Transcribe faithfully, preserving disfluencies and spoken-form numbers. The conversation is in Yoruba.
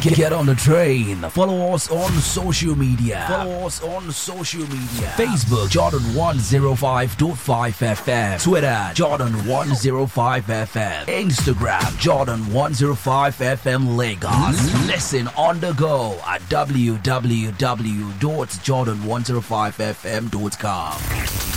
Get on the train. Follow us on social media. Follow us on social media. Facebook Jordan one oh five point five F M. Twitter Jordan one oh five F M. Instagram Jordan one oh five F M Lagos. Listen on the go at w w w dot jordan one oh five f m dot com.